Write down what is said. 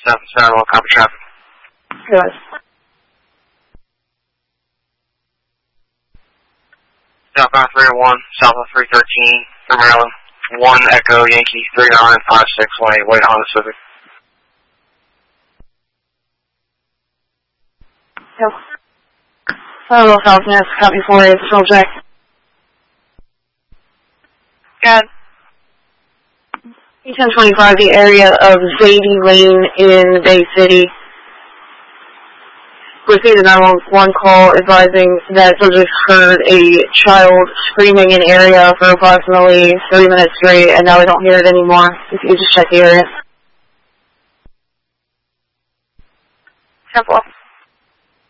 7 copy traffic. Good. Southbound 301, south of 313 for Maryland. 1 Echo Yankee 395618, wait Honda Civic. Yep. Hello, Southwest, copy 4A, patrol check. Good. E1025, the area of Zadie Lane in Bay City. Received a 911 call advising that subjects heard a child screaming in area for approximately 30 minutes straight, and now they don't hear it anymore. If you could just check the area. Simple.